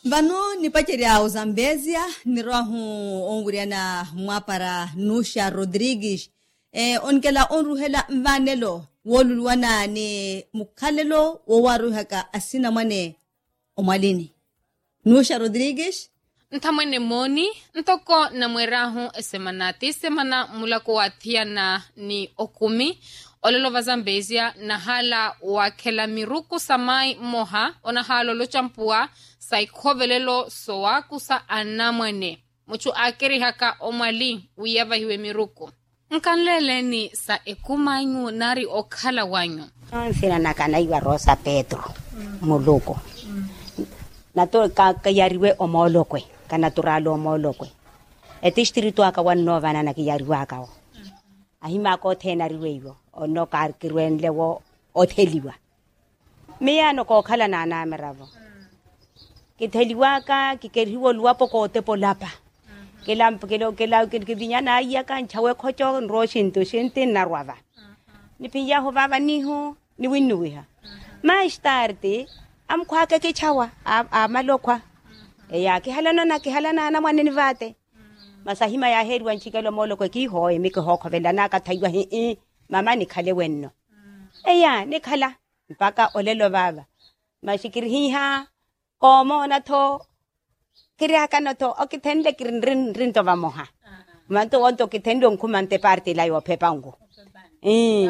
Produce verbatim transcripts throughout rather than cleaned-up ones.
Vano ni pacheria Zambezia ni rohu onguriana mwapara Nusha Rodrigues e onkela onruhela mvanelo wolulwana ni mukhalelo wowaruhaka asina mwane omalini Nusha Rodrigues Ntamwene moni ntoko na mwerahu esemanati semana mulako wathiana ni okumi olelo va Zambezia na hala wakela miruku samai moha ona halo lo champua saikhovelelo sowakusa anamwene muchu akeri haka omali uyava hiwe miruku nkanlele ni sa ekumanyu nari okhala wanyu Ansina nakana iwa Rosa Pedro mm. Muluko mm. Nato ka kayariwe omolokwe ka natural omolokwe e distrito aka wan nova na kiyariwe aka mm. Ahima ko thenariwe iwo ono kar kirwenle wo otheliwa meya no ko khala na na meravo ke theliwa ka ke keriwo luapo ko tepo lapa ke lamp ke lo ke la ke vinya na ya ka nchawe khocho ro shinto shinte na rwava ni pinya ho baba ni ho ni winnuwe ha mais tarde am khwa ke ke chawa a malokwa e ya ke halana na ke halana na mwane ni vate masahima ya herwa nchikelo molokwe ki ho e mi ke ho khovela na ka thaiwa he mama ni khale wenno e ya ni khala mpaka olelo baba mashikiri hiha komo na tho kiriya kana tho okithenle kirin rin rin to vamoha manto onto kithendong khumante party la yo phepango eh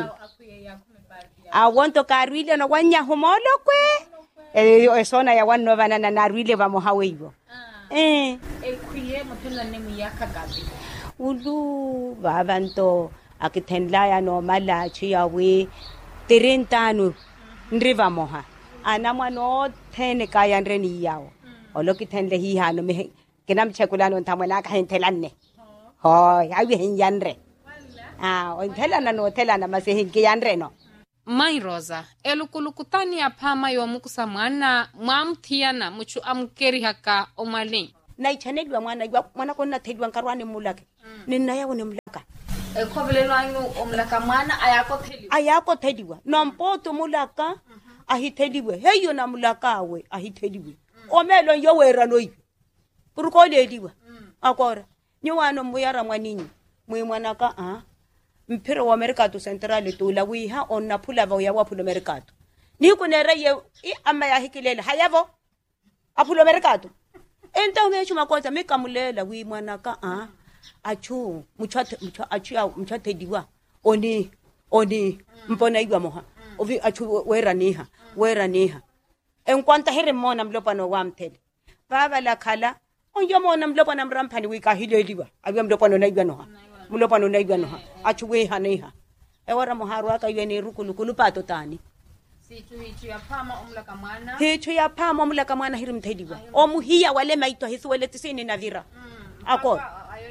a wonto karwile no wanya homolo kwe e sona ya wanno bana na narwile vamoha weibo eh e khuye mothola ne muyaka gabi ulu babanto akithenla ya no mala chiyawe tirintano ndriva moha ana mwana thene kaya ndreni yawo oloki thenle hi hano me kenam chekulano thamana ka henthelanne ho yawi henyanre ah o thelana no thelana masehin ke yanre no Mai Rosa elukulukutani aphama yo mukusa mwana mwamthiana muchu amkeri haka omali na ichanelwa mwana mwana konna thedwa nkarwane mulake ninna yawo ne mulaka e khovelelo anyu omlaka mwana ayako theliwa ayako thediwa nompoto mulaka ahithediwe heyo na mulaka we ahithediwe omelo yo wera loyi puruko lediwa akora nyiwano muyara mwaninyi mwe mwanaka ah mpiro wa mercato centrale to la wiha onna phula va ya wa phula mercato ni kunere ye i ama ya hikilela hayavo aphulo mercato enta ume chuma kwanza mekamulela wi mwanaka ah achu muchathe mucha achu ya muchathe diwa oni oni mpona igwa moha ovi achu wera niha wera niha enkwanta here mona mlopano wa mthele baba la khala onjo mona mlopana mramphani wika hileliwa abya mlopano na igwa noha mlopano na igwa noha achu we haniha ewara moharu aka yene rukulukulu pato tani situ hichu ya phama omlaka mwana hichu ya phama omlaka mwana hiri mthediwa omuhiya wale maito hisiwele tisini na vira ako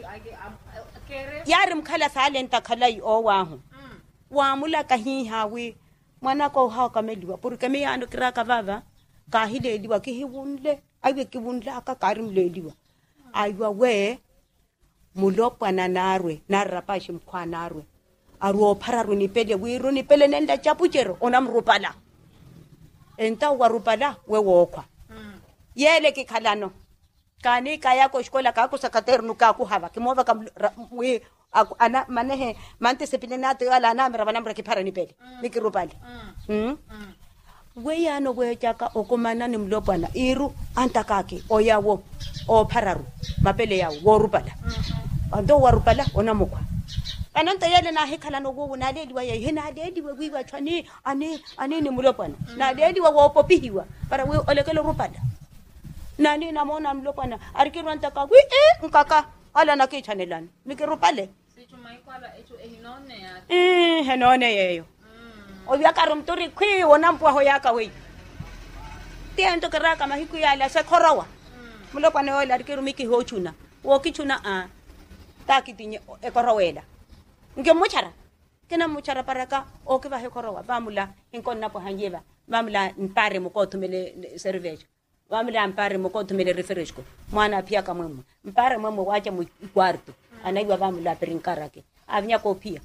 yari mkhala salenta khalai o wahu wa mulaka hi hawe mwana ko ha kameliwa porque me ando kiraka baba ka hileliwa ki hiwunle ayi ki wunla aka karimleliwa aywa we mulopana narwe narapashi mkhwanarwe aruo phararu ni pele wiru ni pele nenda chapuchero onamrupala enta warupala we wokwa yele ki khalano kani kaya ko shkola ka ku sakaternu ka ku hava ki mova kam we ana manehe mante sepinenate ala na mera banambra ki phara ni pele nikirupala hm we yano we chaka okomana ni mlopana iru antakake oyawo o phararu mapele yawo worupala ando warupala onamukwa ananta yele na hekhala no go na lediwa ye hina lediwa wiwa chani ani ani ni mlopana na lediwa wo popihiwa para we olekelo rupala nani namona mlopana arikirwanta ka wi eh nkaka ala na ke chanelana mikirupale sichuma ikwala echo ehinone ya eh henone yeyo obya karumtori khwi wona mpwa ho yaka we tiento keraka mahiku yala se khorowa mlopana ola arikirumiki ho chuna wo kichuna a takitinye ekorowela nge muchara kena muchara paraka o ke ba he khorowa bamula inkonna po hanjeba bamula mpare mukothumele cerveja bamula mpare mukothumele refresco mwana pia kamwe mpare mwemo wacha mu kwarto anaiwa bamula perinkarake avnya kopia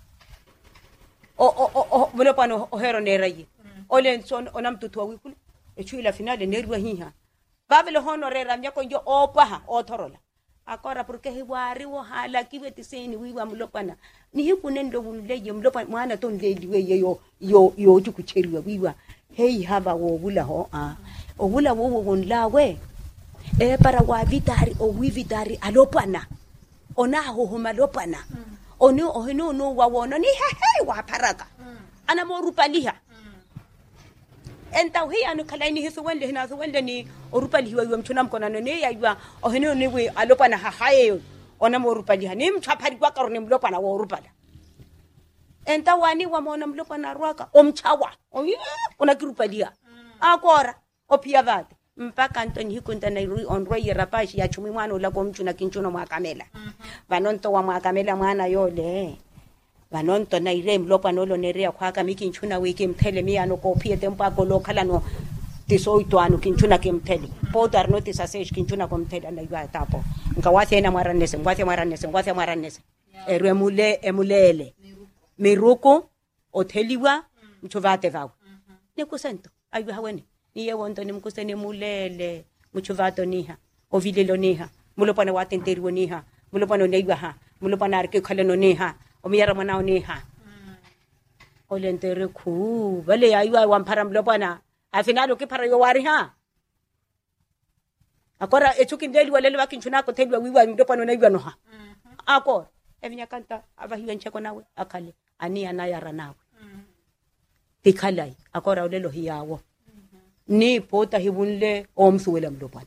o o o mlopano ohero nerayi ole son onamtutu wikulu echuila finale nerwa hiha ba vele honorera mnyako njo opa ha othorola akora porque hiwari wo hala kiwe tiseni wiwa mlopana ni hikune ndo buleje mlopana mwana to ndeliwe yo yo yo jukucheriwa wiwa hey haba wo bula ho a o bula wo wo nlawe e para wa vitari o wi vitari alopana ona ho ho malopana oni o hino no wa wona ni he he wa paraka ana mo rupaliha enta hi anu kala ni hiso wende hina so wende ni orupaliwa yo mtuna mkona ne ya ywa o hino ni we alopana ha haye ona mo rupaliha ni mchapari kwa karone mlopana wo rupala enta wani wa mona mlopana rwaka omchawa oyi ona kirupalia akora opia vate mpaka Antoni hikunta na iri onroye rapashi ya chumi mwana ula kwa mchuna kinchuna mwakamela vanonto wa mwakamela mwana yole vanonto na ire mlopa nolo nerea kwa haka miki nchuna wiki mpele miya no kopie tempa kolo kala no tiso ito anu kinchuna kimpele poto arnoti sasesh kinchuna kompele na iwa tapo nka wasi ena mwaranese mwasi mwaranese mwasi mwaranese eru emule emulele miruku oteliwa mchuvate vagu nikusento ayuwa haweni niye wonto ni mkusene mulele muchuvato niha ovilelo niha mulopana watenteri niha mulopana neiwa ha mulopana arke khaleno niha omiyara manao niha olentere khu vale aywa wampara mulopana afinalo ke para yo wari ha akora echuki ndeli walele wakinchuna ko telwa wiwa mulopana neiwa no ha akora evinya kanta abahiwa ncheko nawe akale ani anayara nawe tikhalai akora olelo hiyawo ni pota hibunle omsuwela mlopana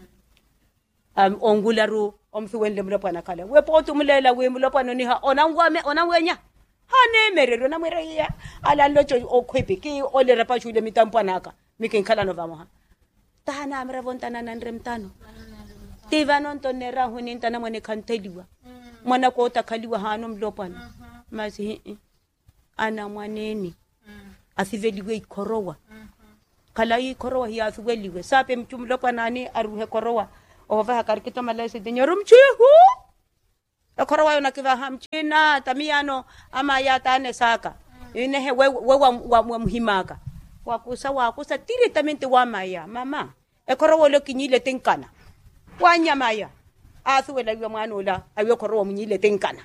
um ongularu omsuwele mlopana kala we poto mulela we mlopana ni ha onangwame onangwenya hane merero na mwereya ala locho okhwepiki ole rapachule mitampanaka mikin khala no vamo ha tana amra vontana nandre mtano tivanon tonera huninta na mone kanteliwa mwana ko takhaliwa hano mlopana masi ana mwaneni asiveliwe ikorowa kala yi korowa hiya suweliwe sape mchumlopa nani aruhe korowa ova karikito malese denyorum chihu e korowa yona kiva hamchina tamiano ama ya tane saka ine he we wa muhimaka wakusa wakusa directamente wa maya mama e korowa lo kinyile tenkana wanya maya asuwela ywa mwanula ayo korowa munyile tenkana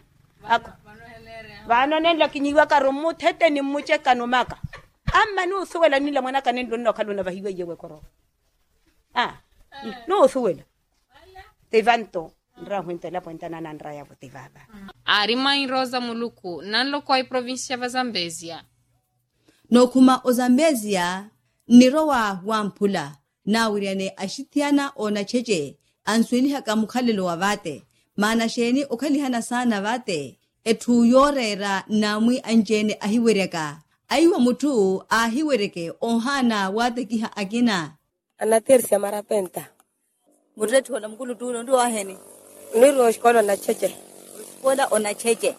vano nela kinyiwa karomu tete ni mucheka no maka amma no suwela nila mwana kanendo no kalona vahiwe yewe koro ah no suwela te vanto ndra huente la pontana na ndra ya vote baba arima in Rosa Muluku nanlo kwa provincia va Zambezia no kuma o Zambezia nirowa wampula na wiriane ashitiana ona cheche answeli haka mukhalelo wa vate maana sheni okhalihana sana vate etu yorera namwi anjene ahiwereka aiwa mutu ahiwereke ohana wate kiha akina anatersia marapenta muretu na mkulu tu ndo aheni niro shkola na cheche kola ona cheche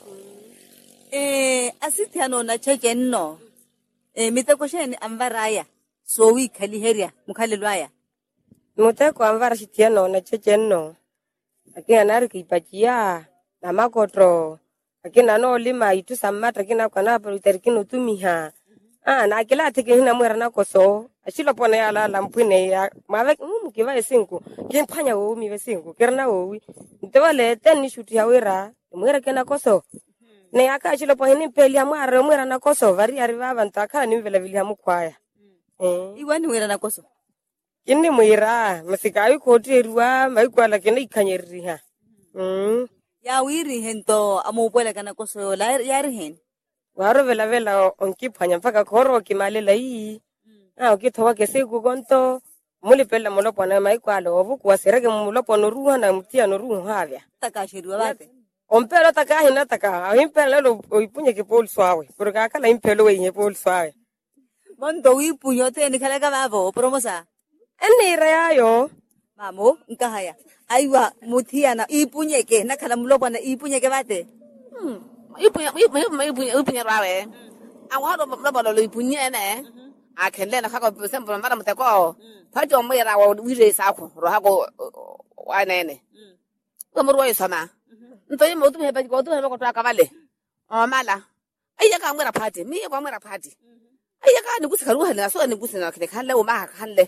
eh asitiana ona cheche nno eh mitakosheni amvaraya so wi khaliheria mukhalelwaya muteko amvara shitiana ona cheche nno akina nariki ipachia na makotro akina no lima itu samata kina kana pero terkino tumiha ah na kila teke hina mwera na koso ashilo pone ala lampune ya mave mkiva esinku kimpanya wo mi vesingu kerna wo ntewale teni shuti ya wera mwera kena koso ne aka ashilo pone peli ya mwara mwera na koso vari arriva ntaka ni vile vile mukwaya eh iwani mwera na koso kini mwira masikayi kotirwa maikwala kena ikanyeri ha mm ya wiri hento amopwela kana koso la yari hen waro vela vela onkipanya mpaka koro kimalela hii ah ukithowa kesiku gonto mulipela mulopo na maikwalo ovuku sereke mulopo no ruha na mtia no ruha havya takashirwa bate ompelo takahina taka impelo lo ipunye ke pol swawe porque akala impelo we pol swawe mondo ipunyo te ni kala kama promosa eni rayo mamo nkahaya aiwa mutiana ipunyeke nakhala mulopo na ipunyeke bate hmm ipunya ipunya ipunya ipunya rawe awado mulopo lo ipunye ne akende na khako sembo mara mteko pajo mwera wa wire sako ro hako wa nene kamurwa isana ntoyi motu heba ko to heba ko taka vale o mala aiya ka mwera party mi ko mwera party aiya ka ni kusika ruha na so ni kusina kile khalle o ma khalle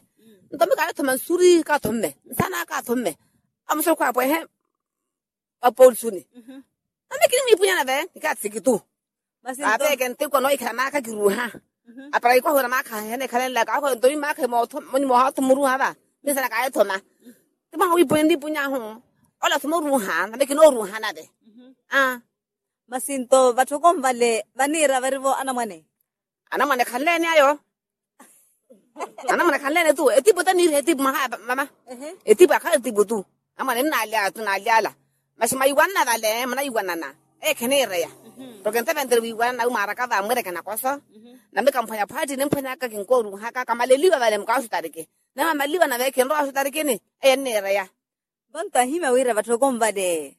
Ntomi ka thoma suri ka thomme. Sana ka thomme. Am so kwa po he. Apol suni. Ame kini mi punya na ve, ka tsikitu. Ape ken te ko no ikana ka giruha. Apara ko hora ma ka he ne kalen la ka ko ntomi ma ka mo mo mo ha tumuru ha ba. Ni sana ka thoma. Te ma wi punya ndi punya ho. Ola tumuru ha, na ke no ru ha na de. Ah. Masinto batoko mbale vanira varivo anamane. Anamane khalene ayo. Anamane khalene tu eti bota ni eti ma mama. Eti ba ka eti butu. Amane na lia tu na lia la. Mas mai wana dale, mana iwana na. E kene re ya. Porque ente vender wi wana umara ka va mwere kana koso. Na me kampanya party ne mpanya ka kinko ru ha ka kamale liwa vale mka usitarike. Na mama liwa na ve kenro usitarike ni. E ne re ya. Banta hima wira batoko mbale.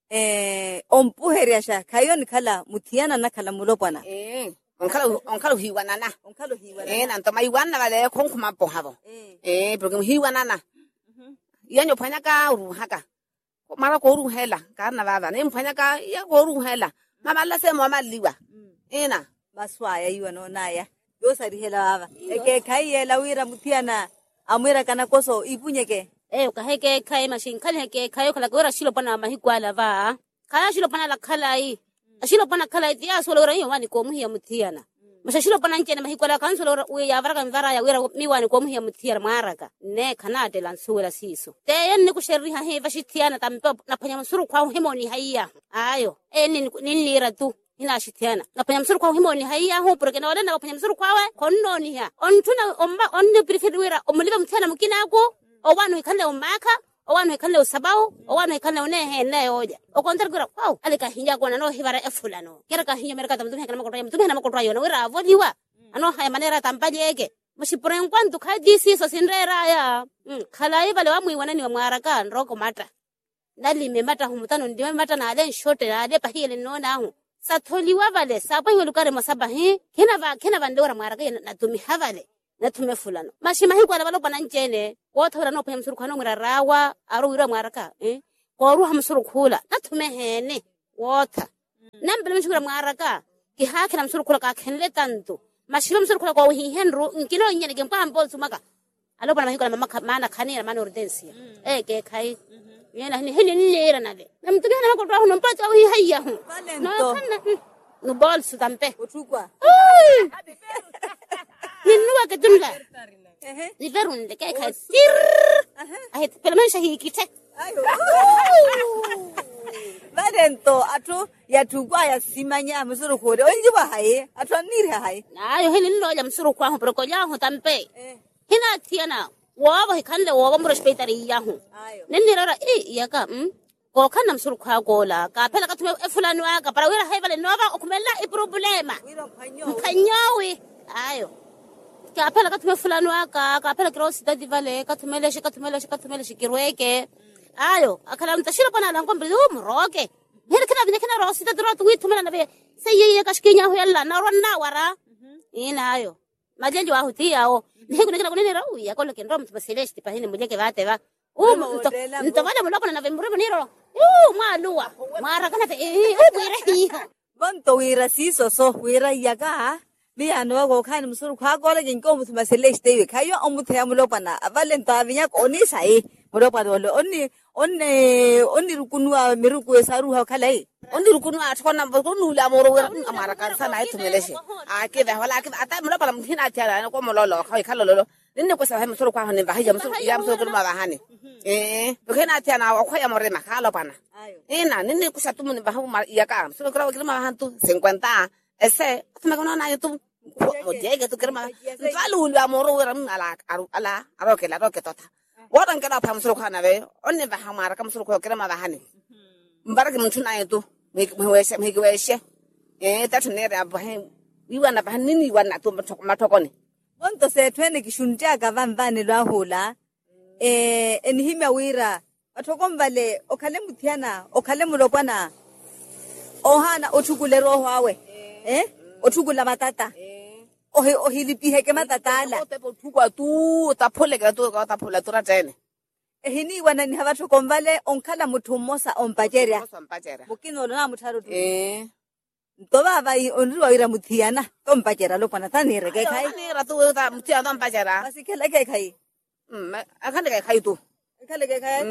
Eh, ompuheriasha kayo ni kala mutiana na kala mulopana. Eh, onkala onkala hiwana na. Onkalo hiwana. Eh, nanto mai wana vale konkuma po havo. Eh, porque hiwana na. Yanyo panya ka ru haka. Mara ko ru hela, ka na baba. Ne mpanya ka ya ko ru hela. Mama la se mama liwa. Ena, Baswa ya iwa no naya. Yo sari hela baba. Eke kai ya lawira mutiana amwira kana koso ipunyeke. Eh ukaheke kai mashin kale heke kayo kala gora shilo pana mahikwala va kala shilo pana la kala yi shilo pana kala ya solo ra yoni ko muhiya mutiana masha shilo pana nkene mahikwala kan solo we ya varaka mvara ya wira miwani ko muhiya mutiana maraka ne kana de lan suwela siso te yen ku sherri ha he vashitiana tampe na panya masuru kwa hemoni haiya ayo eh nin nilira tu ina shitiana na panya masuru kwa hemoni haiya ho porque na wala na panya masuru kwa we konno ni ha on tuna omba on ne prefer wira omuliba mutiana mukina ko Owanu ikale umaka, owanu ikale usabau, owanu ikale unehe ne oja. Okontar gura, wow, alika hinja kwa no hibara efula no. Kera ka hinja mereka tamtu hekana makotra, tamtu hekana makotra yo no wira avodiwa. Ano haya manera tampaje eke. Mashipure nkwantu kadisi so sindera ya. Mm, kala ibale wa mwiwana ni wa mwaraka nroko mata. Nali me mata humutano ndiwe mata na ale shote na ale pahile no na hu. Satholi wa vale, sapa hiyo lukare masaba he. Kena va kena vandora mwaraka na tumi havale. Na tume fulano mashima hiko ala balo bananjene ko thora no pemsuru khano murarawa aro wira mwaraka eh ko ru hamsuru khula na tume hene wota nambele mshura mwaraka ki hakira msuru khula ka khenle tantu mashima msuru khula ko hi henru nkilo nyene ke mpambo sumaka alo bana hiko mama mana khanira mana urdensia eh ke khai yena ni hene nera nale namtume na ko rahu no pacha hi hayya hu no kana no bol su tampe Utukwa. Ninua ke jumla. Eh. Liberun de kai kai. Ai pelman shahi kite. Ayo. Badento atu ya tukwa ya simanya msuru kode. Onji ba hai. Atu nire hai. Ayo hini no ya msuru kwa ho proko ya ho tampe. Hina tiana. Wa ba kanle wa ba murashpeitari ya ho. Ayo. Ninira eh ya ka mm. Ko kana msuru kwa gola. Ka pela ka tume fulani wa ka para wira hai vale nova okumela i problema. Wira mpanyo. Mpanyawi. Ayo. Ka pela ka tume fulani wa ka ka pela cross dadi vale ka tumele shi ka tumele shi ka tumele shi kirweke. Ayo, akala mtashira pana la ngombe umroke. Hera kana bine kana rosi da dro tu tumela na be. Sayi ka shkinya ho yalla na ronna wara. Ina ayo. Majenjo wa hutia o. Niku nikana kunene ra uya ko loken rom tbaselesti pa hine mujeke vate va. Um nto vale muloko na vembre boniro. Uh malua. Mara kana te eh wira hi. Bonto wira siso so wira yaga. Bia no go kan msuru kwa gola jinko mutuma celeste kayo omuthe amulopana avalenta vinya oni sai mulopana lo oni oni oni rukunwa miruku esaru ha khalai oni rukunwa atkona bonu la moro wira amara kan sana itumeleshi ake da wala ake ata mulopana mthina tiara ko mololo kai khalolo ninne ko sa msuru kwa hone bahija msuru ya msuru kuma bahani eh dokena tiana ko ya more makalo pana ina ninne ko sa tumu bahu ya ka msuru kwa kuma bahantu cincuenta ese atuma kono na youtube mojege tu kerma ntalu la moro wira ala ala aroke la roke tota wadan kana pam suru kana be onne ba hamara kam suru ko kerma ba hani mbarake mtuna yetu mweshe mweshe eh tatu ne ba he wiwana ba nini wana tu matokoni onto se twene kishunja ka vamvane lwa hola eh enhima wira atokombale okhale muthiana okhale mulopana ohana othukule roho awe eh othukula matata ohe ohilipihe ke matatala otepo thukwa tu taphole ka tu ka taphola tu ratene ehini wana ni habatho kombale onkhala muthu mmosa ompacheria ompacheria mukino na mutharu tu eh ntoba ba onriwa ira muthiana ompachera lo pana tani re ke khai ni ratu ta muthiana ompachera basikela ke khai mm akande kai kai tu kale ke kai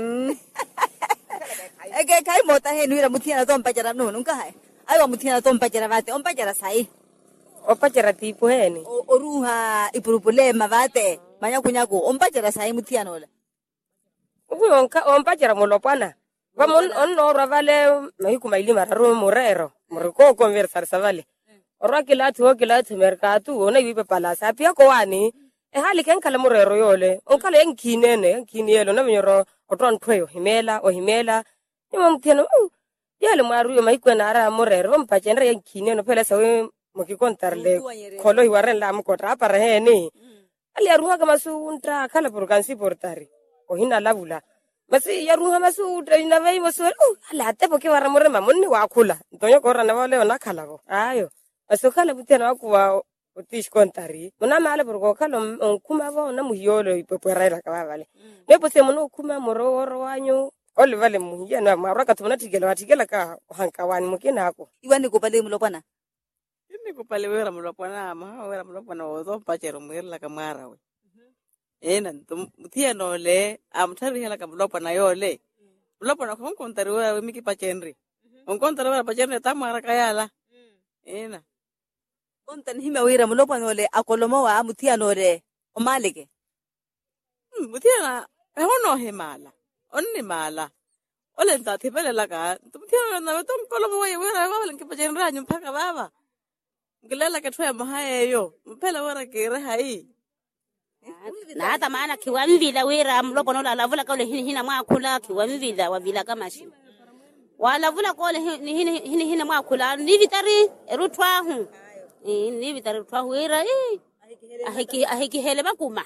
e ke kai mota he nuira muthia to mpachara no nunca hai ai wa muthia to mpachara vate on pachara sai o pachara tipo heni o ruha ipurupule mavate manya kunyaku on pachara sai muthia no uwe onka on pachara molopana vamon on no ravale mai kumaili mararo morero moriko conversar savale ora kilatu o kilatu mercatu ona ibe palasa pia ko wani e hali ken kala morero yole on kala enkinene enkinielo na vinyoro otron kweyo himela o himela ni mteno yale maru yo mai kwena ara morero mpachendre enkineno pele sawe mokikontarle kolo iwaren la mkotra para heni ali aruha kama suntra kala porgansi portari o hina lavula masi yaruha masu traina vai masu ala ate poke wara morre mamonni wa khula ntonyo korra na wale ona khala go ayo aso kala butena kwa utish kontari mona mala porgo kala onkuma ba ona muhiolo ipoperera ka vale nepo se mono kuma mororo wanyu ole vale muhiya na maraka tumana tigela watigela ka hankawani mukina ako iwani ko pale mulopana ini ko pale wera mulopana ma wera mulopana ozo pachero mwela ka mara we ena mutia no le amthari hela ka mulopana yole mulopana ko kontari we miki pachenri on kontari we pachenri tamara kayala ena kontan hime wera mulopana le akolomo wa mutia no le o maleke mutia na hono hemala onni mala ole nta thipele laka mutia na tom kolomo we wera wa le ki pachenri anyu phaka baba ngilela ke thwa mahaye yo mphela wera ke re hai na hata maana kiwamvila wera mlopo no lavula kole hina mwakula kiwamvila wavila kama shi wala vula kole hina hina hina mwakula ni vitari erutwa hu eh ni vitari rutwa wera eh ahiki ahiki hele makuma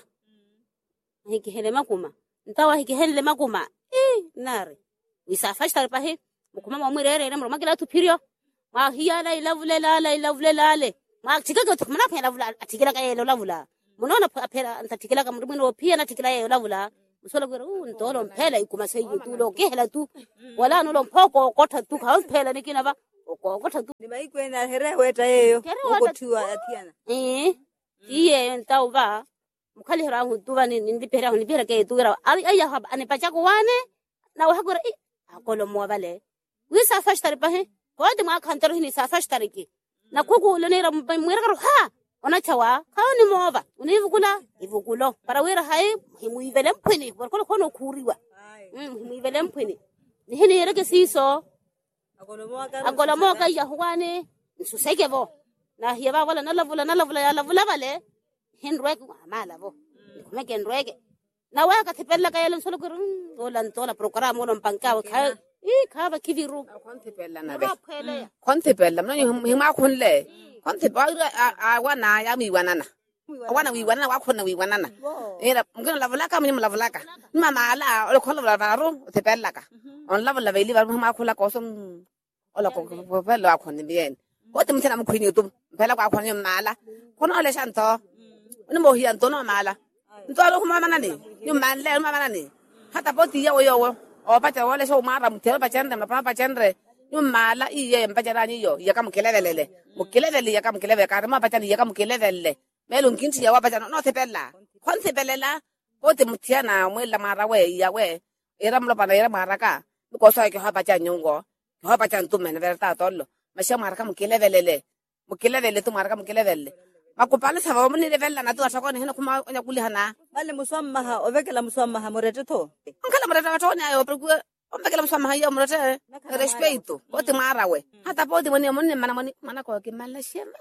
ahiki hele makuma ntawa ahiki hele makuma eh nare wisafashta pahe mukuma mwirere na mroma kila tupirio ma hiya la lavula la la lavula la ma tikaka tukuna pa lavula atikila ka yelo lavula munona phela antatikela kamuri mwino pia natikela yelo lavula usola gwera u ntolo mphela ikuma seyi tulo kehela tu wala no mpoko kotha tu ka mphela nikina ba okokotha tu ni mai kwena here weta yeyo ukothiwa athiana eh iye ntauba mukhali hera hu tuba ni ndipera hu ndipera ke tuira aya haba ane pachako wane na wahagora i akolo mwabale wisa fashtari pahe kodi mwa khantaro hini sa fashtari ki na kuku lonera mwera ha ona chawa kaoni mova univukula ivukulo para wera hai himuivele mphini borkolo kono kuriwa mm himuivele mphini nihini yereke siso akolomoka akolomoka ya hwane nsusekevo na hiya wala nalavula nalavula ya lavula vale hinrweke amala vo kumeke ndrweke na waka thipella kayelo solo kur ola ntola program ono mpankawa kha i khaba kiviru konte pella na be konte pella mno hima khunle konte ba a wana ya mi wanana wana wi wanana wa khona wi wanana era ngena lavula ka mini lavula ka mama ala ole kholo lavula ro te pella ka on lavula veli va ma khola ko som ola ko pella wa khona bien ko te mtena mo khini tu pella kwa khona mala kono ole shanto no mo hian to no mala ntolo ko mama nani yo manle mama nani hata poti yo yo o pacha wale so mara mtelo pachendre na papa pachendre yo mala iye mpacharani yo yaka mkelelele mkelelele yaka mkelelele karma pachani yaka mkelelele melun kinti ya wapacha no tepella kon tepella poti mtiana mwela mara we ya we era mlo pana era mara ka ko so ke hapa cha nyongo hapa cha ntume na verta tollo masha mara ka mkelelele mkelelele tu mara ka mkelelele makupala sababu mni level na tu asakoni hina kuma nya kulihana vale muswamaha ovekela muswamaha morete to ngala morete to nya yo perku ombekela muswamaha yo morete respeto poti mara we hata poti moni moni mana moni mana ko ke mala shema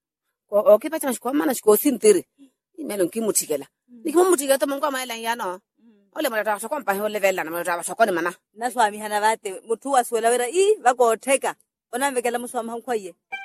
ko o ke pacha ko mana ko sintiri imelo nkimuthikela nikimuthikela to mongo maela yana ole morete to kompa ho level na morete asakoni mana na swami hana vate muthu waswela wera i vakotheka ona vekela muswamaha nkwaye